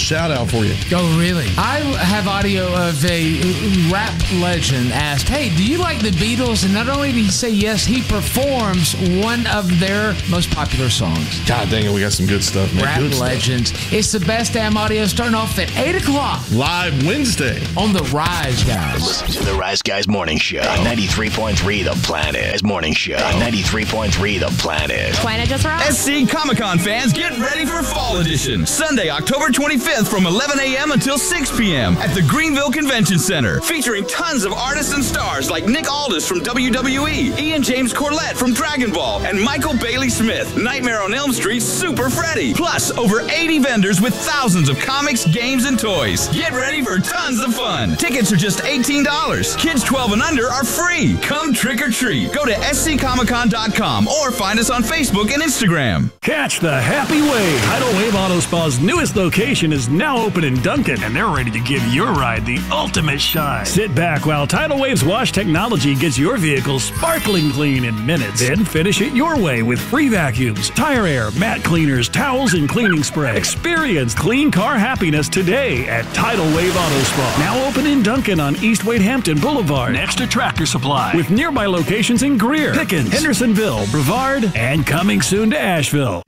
shout out for you. Oh, really? I have audio of a rap legend asked, hey, do you like the Beatles? And not only did he say yes, he performs one of their most popular songs. God dang it, we got some good stuff, man. Rap Good legends. Stuff. It's the best damn audio starting off at 8 o'clock. Live Wednesday. On the Rise Guys. Listen to the Rise Guys Morning Show. 93.3 The Planet. Morning Show. 93.3 The Planet. Planet just rocks. SC Comic-Con fans, get ready for Fall Edition. Sunday, October 25th from 11 a.m. until 6 p.m. at the Greenville Convention Center. Featuring tons of artists and stars like Nick Aldis from WWE, Ian James Corlett from Dragon Ball, and Michael Bailey Smith, Nightmare on Elm Street's Super Freddy. Plus, over 80 vendors with thousands of comics, games, and toys. Get ready for tons of fun. Tickets are just $18. Kids 12 and under are free. Come trick or treat. Go to sccomiccon.com or find us on Facebook and Instagram. Catch the happy wave. Tidal Wave Auto Spa's newest location is now open in Duncan, and they're ready to give your ride the ultimate shine. Sit back while Tidal Wave's wash technology gets your vehicle sparkling clean in minutes. Then finish it your way with free vacuums, tire air, mat cleaners, towels, and cleaning spray. Experience clean car happiness today at Tidal Wave Auto Spa. Now open in Duncan on East Wade Hampton Boulevard, next to Tractor Supply, with nearby locations in Greer, Pickens, Hendersonville, Brevard, and coming soon to Asheville.